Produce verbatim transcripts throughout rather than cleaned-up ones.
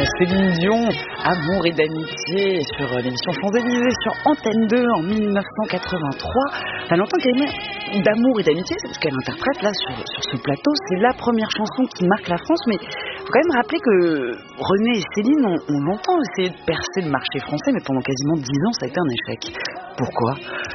Céline Dion, Amour et d'amitié sur l'émission Champs-Élysées sur Antenne deux en mille neuf cent quatre-vingt-trois. Valentin Caillemot, d'Amour et d'amitié, c'est ce qu'elle interprète là sur, sur ce plateau. C'est la première chanson qui marque la France, mais il faut quand même rappeler que René et Céline ont, ont longtemps essayé de percer le marché français, mais pendant quasiment dix ans, ça a été un échec. Pourquoi ?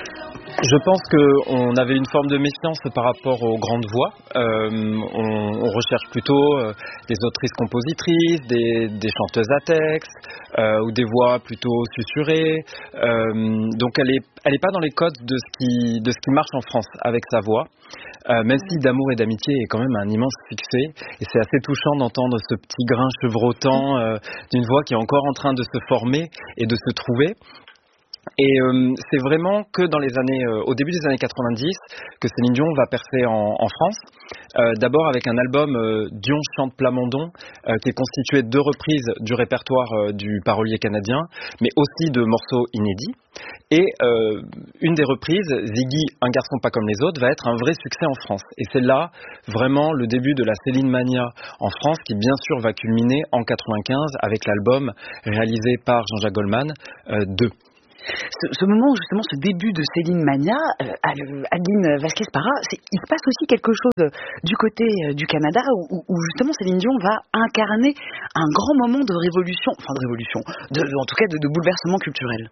Je pense qu'on avait une forme de méfiance par rapport aux grandes voix. Euh, on, on recherche plutôt euh, des autrices-compositrices, des, des chanteuses à texte, euh, ou des voix plutôt susurrées. Euh, donc elle est, elle est pas dans les codes de ce qui, de ce qui marche en France avec sa voix. Euh, même si D'amour et d'amitié est quand même un immense succès, et c'est assez touchant d'entendre ce petit grain chevrotant euh, d'une voix qui est encore en train de se former et de se trouver. Et euh, c'est vraiment que dans les années, euh, au début des années quatre-vingt-dix, que Céline Dion va percer en, en France. Euh, d'abord avec un album euh, Dion chante Plamondon, euh, qui est constitué de deux reprises du répertoire euh, du parolier canadien, mais aussi de morceaux inédits. Et euh, une des reprises, Ziggy, Un garçon pas comme les autres, va être un vrai succès en France. Et c'est là vraiment le début de la Céline Mania en France, qui bien sûr va culminer en quatre-vingt-quinze avec l'album réalisé par Jean-Jacques Goldman, euh, deux. Ce, ce moment, justement, ce début de Céline Mania, euh, Adeline Vasquez-Para, il se passe aussi quelque chose du côté euh, du Canada où, où justement Céline Dion va incarner un grand moment de révolution, enfin de révolution, de, en tout cas de, de bouleversement culturel.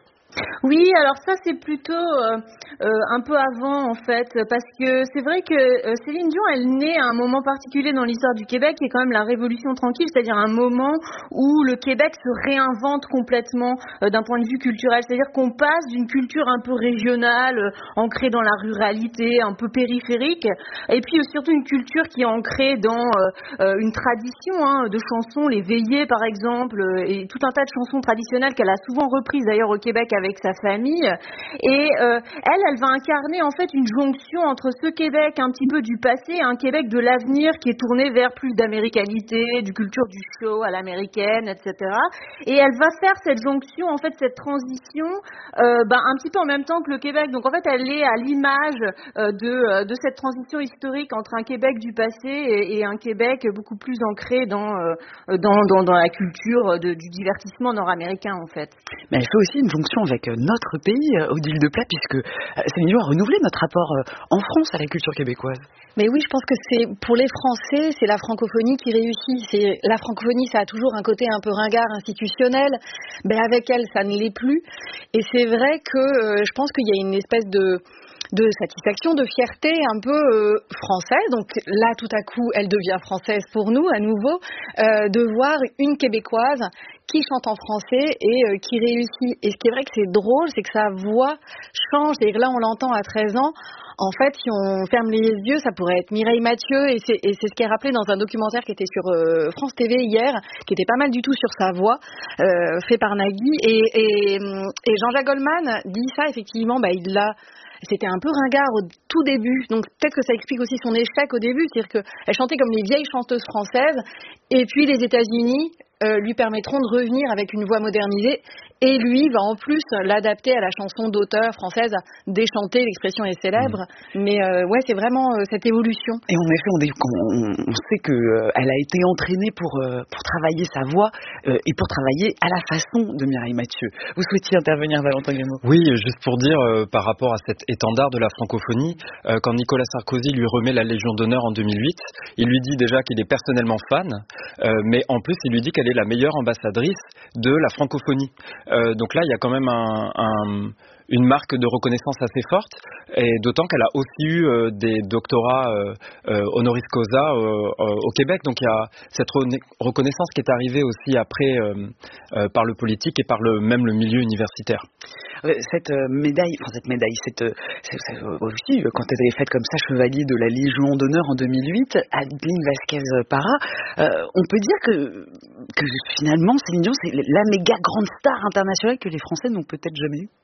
Oui, alors ça c'est plutôt euh, euh, un peu avant en fait, parce que c'est vrai que euh, Céline Dion, elle naît à un moment particulier dans l'histoire du Québec, qui est quand même la Révolution tranquille, c'est-à-dire un moment où le Québec se réinvente complètement euh, d'un point de vue culturel, c'est-à-dire qu'on passe d'une culture un peu régionale, euh, ancrée dans la ruralité, un peu périphérique, et puis euh, surtout une culture qui est ancrée dans euh, euh, une tradition hein, de chansons, les veillées par exemple, euh, et tout un tas de chansons traditionnelles qu'elle a souvent reprises d'ailleurs au Québec avec sa famille, et euh, elle, elle va incarner en fait une jonction entre ce Québec un petit peu du passé et un Québec de l'avenir qui est tourné vers plus d'américalité, du culture du show à l'américaine, et cetera. Et elle va faire cette jonction, en fait, cette transition, euh, ben, un petit peu en même temps que le Québec. Donc en fait, elle est à l'image euh, de, de cette transition historique entre un Québec du passé et, et un Québec beaucoup plus ancré dans, euh, dans, dans, dans la culture de, du divertissement nord-américain, en fait. Mais elle fait aussi une jonction avec notre pays, Odile Deplat, puisque Céline Dion a renouvelé notre rapport en France à la culture québécoise. Mais oui, je pense que c'est pour les Français, c'est la francophonie qui réussit. C'est la francophonie, ça a toujours un côté un peu ringard institutionnel, mais avec elle, ça ne l'est plus. Et c'est vrai que euh, je pense qu'il y a une espèce de de satisfaction, de fierté un peu euh, française. Donc là, tout à coup, elle devient française pour nous, à nouveau, euh, de voir une Québécoise qui chante en français et euh, qui réussit. Et ce qui est vrai que c'est drôle, c'est que sa voix change. Et là, on l'entend à treize ans. En fait, si on ferme les yeux, ça pourrait être Mireille Mathieu, et c'est, et c'est ce qui est rappelé dans un documentaire qui était sur euh, France T V hier, qui était pas mal du tout sur sa voix, euh, fait par Nagui. Et, et, et Jean-Jacques Goldman dit ça, effectivement, bah, il l'a... C'était un peu ringard au tout début, donc peut-être que ça explique aussi son échec au début, c'est-à-dire qu'elle chantait comme les vieilles chanteuses françaises, et puis les États-Unis euh, lui permettront de revenir avec une voix modernisée, et lui va en plus l'adapter à la chanson d'auteur française, déchanter, l'expression est célèbre, mmh. mais euh, ouais, c'est vraiment euh, cette évolution. Et en effet, on, est, on, on sait qu'elle euh, a été entraînée pour, euh, pour travailler sa voix euh, et pour travailler à la façon de Mireille Mathieu. Vous souhaitiez intervenir, Valentin Caillemot ? Oui, juste pour dire, euh, par rapport à cet étendard de la francophonie, euh, quand Nicolas Sarkozy lui remet la Légion d'honneur en deux mille huit, il lui dit déjà qu'il est personnellement fan, euh, mais en plus il lui dit qu'elle est la meilleure ambassadrice de la francophonie. Euh, donc là, il y a quand même un, un, une marque de reconnaissance assez forte, et d'autant qu'elle a aussi eu euh, des doctorats euh, euh, honoris causa euh, euh, au Québec. Donc il y a cette re- reconnaissance qui est arrivée aussi après euh, euh, par le politique et par le, même le milieu universitaire. Cette euh, médaille, enfin cette médaille, cette, euh, c'est, c'est, euh, aussi, quand elle est faite comme ça, chevalier de la Légion d'honneur en deux mille huit, Adeline Vasquez-Para, euh, on peut dire que, que finalement, Céline Dion, c'est la méga grande star internationale que les Français n'ont peut-être jamais eue.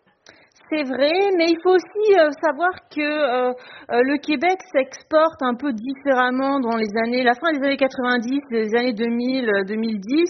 C'est vrai, mais il faut aussi euh, savoir que euh, euh, le Québec s'exporte un peu différemment dans les années, la fin des années quatre-vingt-dix, les années deux mille, deux mille dix.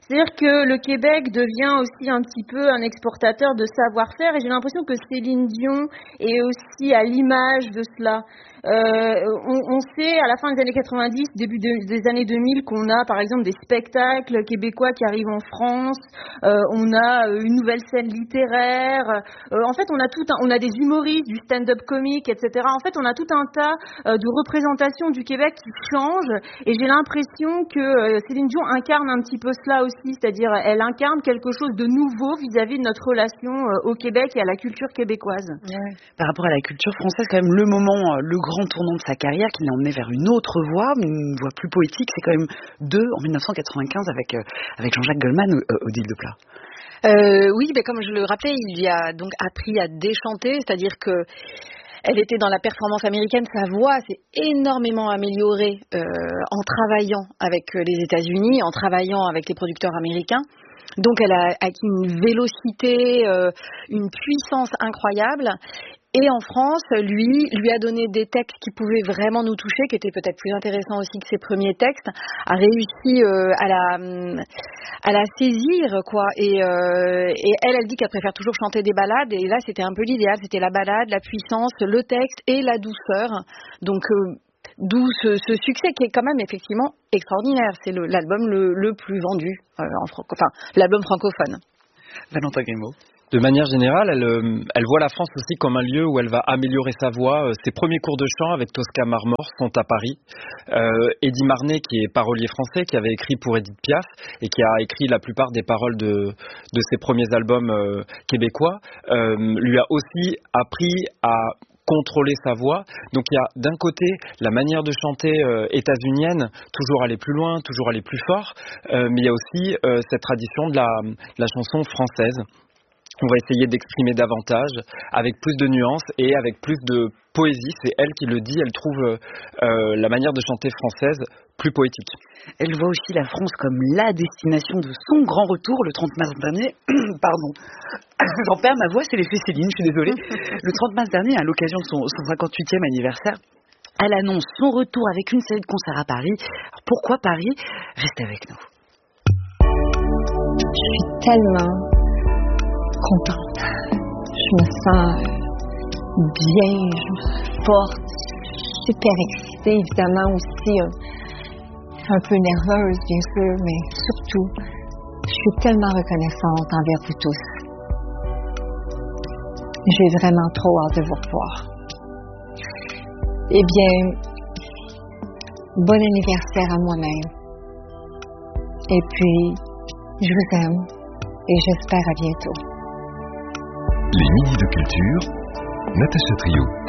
C'est-à-dire que le Québec devient aussi un petit peu un exportateur de savoir-faire et j'ai l'impression que Céline Dion est aussi à l'image de cela. Euh, on, on sait à la fin des années quatre-vingt-dix, début de, des années deux mille, qu'on a par exemple des spectacles québécois qui arrivent en France, euh, on a une nouvelle scène littéraire, euh, en fait on a tout un, on a des humoristes, du stand-up comique, et cetera. En fait on a tout un tas euh, de représentations du Québec qui changent et j'ai l'impression que euh, Céline Dion incarne un petit peu cela aussi, c'est-à-dire elle incarne quelque chose de nouveau vis-à-vis de notre relation euh, au Québec et à la culture québécoise. Ouais. Par rapport à la culture française, quand même le moment, le grand tournant de sa carrière qui l'a emmené vers une autre voie, une voie plus poétique, c'est quand même deux en mille neuf cent quatre-vingt-quinze avec, euh, avec Jean-Jacques Goldman, euh, Odile de Plat. Euh, oui, mais comme je le rappelais, il y a donc appris à déchanter, c'est-à-dire que elle était dans la performance américaine, sa voix s'est énormément améliorée euh, en travaillant avec les États-Unis, en travaillant avec les producteurs américains. Donc elle a acquis une vélocité, euh, une puissance incroyable. Et en France, lui, lui a donné des textes qui pouvaient vraiment nous toucher, qui étaient peut-être plus intéressants aussi que ses premiers textes, a réussi euh, à la à la saisir, quoi. Et, euh, et elle, elle dit qu'elle préfère toujours chanter des ballades. Et là, c'était un peu l'idéal, c'était la ballade, la puissance, le texte et la douceur. Donc euh, d'où ce, ce succès qui est quand même effectivement extraordinaire. C'est le, l'album le, le plus vendu, euh, en franco, enfin l'album francophone. Valentin Grimaud. De manière générale, elle, elle voit la France aussi comme un lieu où elle va améliorer sa voix. Ses premiers cours de chant avec Tosca Marmore sont à Paris. Euh, Eddy Marnay, qui est parolier français, qui avait écrit pour Edith Piaf et qui a écrit la plupart des paroles de, de ses premiers albums euh, québécois, euh, lui a aussi appris à contrôler sa voix. Donc il y a d'un côté la manière de chanter euh, états-unienne, toujours aller plus loin, toujours aller plus fort, euh, mais il y a aussi euh, cette tradition de la, de la chanson française. On va essayer d'exprimer davantage, avec plus de nuances et avec plus de poésie. C'est elle qui le dit, elle trouve euh, la manière de chanter française plus poétique. Elle voit aussi la France comme la destination de son grand retour le trente mars dernier. Pardon, j'en perds ma voix, c'est l'effet Céline, je suis désolée. Le trente mars dernier, à l'occasion de son, son cinquante-huitième anniversaire, elle annonce son retour avec une série de concerts à Paris. Alors pourquoi Paris ? Restez avec nous. Je suis tellement contente. Je me sens bien, je me sens forte, super excitée, évidemment aussi un, un peu nerveuse, bien sûr, mais surtout, je suis tellement reconnaissante envers vous tous. J'ai vraiment trop hâte de vous revoir. Eh bien, bon anniversaire à moi-même. Et puis, je vous aime et j'espère à bientôt. Les Midis de Culture, Natacha Trio.